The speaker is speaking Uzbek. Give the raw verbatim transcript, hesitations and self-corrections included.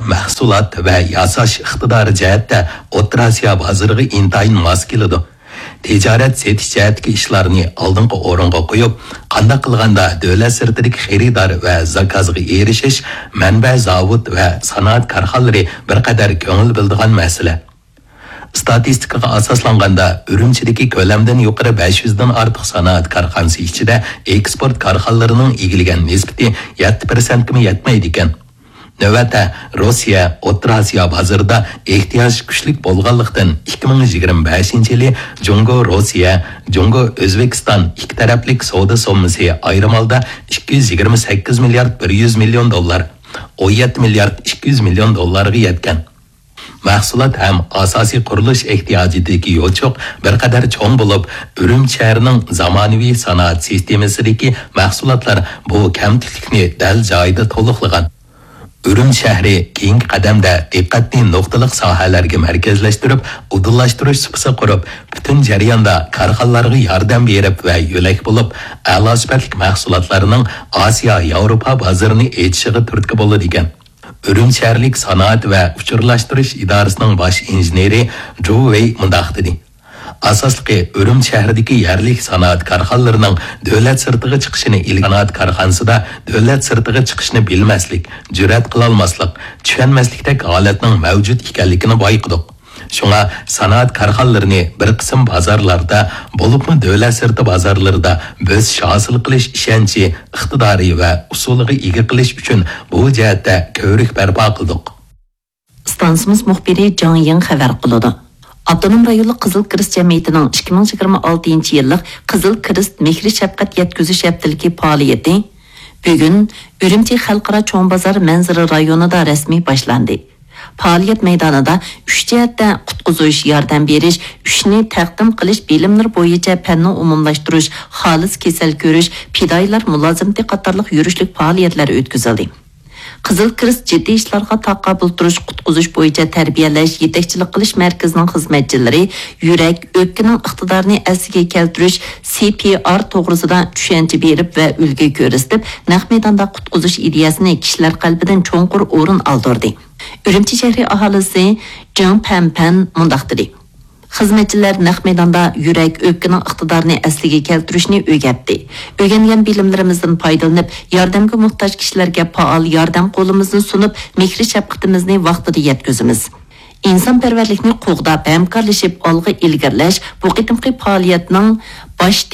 mahsulot va yasash iqtidori jihatda O'rta Osiyo bozoriga intayin mos keladi. Tijorat setish jihatdagi ishlarni oldingi o'ringa qo'yib, qanday qilganda davlat sirtidagi xaridor va zakazga erishish manba zavod va sanoat korxonalari bir qadar ko'ngil bildigan masala. Statistikaga asoslanganda Urumchidagi ko'lamdan yuqori besh yuz dan ortiq sanoat korxonasi ichida eksport korxonalarining egilagan nisbati yetti prosentga yetmaydi ekan. Navbatda Rossiya O'rta Osiyo bozorida ehtiyoj kuchli bo'lganlikdan ikki ming yigirma beshinchi yili Jungo Rossiya, Jungo O'zbekiston ikki taraflik savdo sommasi ayrim holda ikki yuz yigirma sakkiz milliard bir yuz million dollar, o'n yetti milliard ikki yuz million dollarga yetgan. Mahsulot ham asosiy qurilish ehtiyojidagi yo'choq bir qadar cho'ng bo'lib, Urumchi shahrining zamonaviy sanoat sistemasidagi mahsulotlar bu kamchilikni dal joyida to'liqlagan. Urumchi shahri keyingi qadamda diqqatni nuqtaliq sohalarga markazlashtirib, udullashtirish supasi qurib, butun jarayonda korxonalarga yordam berib va yo'lak bo'lib, a'lo sifatli mahsulotlarning Osiyo, Yevropa bozorini etishiga turtki bo'ladi ekan. Urumchi shaharlik sanoat va uchurlashtirish idorasining bosh injeneri Zhu Wei mundaq dedi. Asosli Urumchi shahridagi yerlik sanoat korxonalarining davlat sirtiga chiqishini ilk sanoat korxonasida davlat sirtiga chiqishni bilmaslik, jur'at qila olmaslik, tushunmaslikdek holatning mavjud ekanligini bayqadik. Shunga sanoat korxonalarini bir qism bozorlarda, bo'libmi davlat sirti bozorlarida biz hosil qilish ishonchi, iqtidori va usuliga ega qilish uchun bu jihatda ko'rik barpo qildik. Stansimiz muxbiri Jang Yang xabar qiladi. Avtonom rayonlik Qizil Kirist jamiyatining ikki ming yigirma oltinchi yillik Qizil Kirist mehri shafqat yetkazish haftaligi faoliyati bugun Urumchi xalqaro cho'ng bozor manzara rayonida rasmiy boshlandi. Faoliyat maydonida uch jihatda qutqizish, yordam berish, ishni taqdim qilish, bilimlar bo'yicha fanni umumlashtirish, xolis kasal ko'rish, fidoyilar mulozimati qatorliq yurishlik faoliyatlar o'tkazildi. Qizil Kirist jiddiy ishlarga taqabul turish, qutqizish bo'yicha tarbiyalash, yetakchilik qilish markazining xizmatchilari yurak, o'pkaning iqtidorini asliga keltirish, C P R to'g'risida tushuncha berib va ulgu ko'rsatib, naq maydonda qutqizish ideyasini kishilar qalbidan cho'nqur o'rin oldirdi. Urumchi shahri aholisi Jang Pampan mundaq dedi. Xizmatchilar naq maydonda yurak, o'pkaning iqtidorini asliga keltirishni o'rgatdi. O'rgangan bilimlarimizdan foydalanib, yordamga muhtoj kishilarga faol yordam qo'limizni sunib, mehri shafqatimizni vaqtida yetkazamiz. İnsanparvarlikni qo'g'dab, hamkorlashib olg'a ilgirlash bu qitimqi faoliyatning bosh